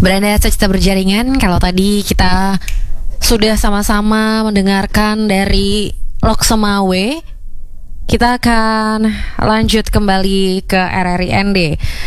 Beranda Cerita Berjaringan. Kalau tadi kita sudah sama-sama mendengarkan dari Lok Semawe, kita akan lanjut kembali ke RRI ND.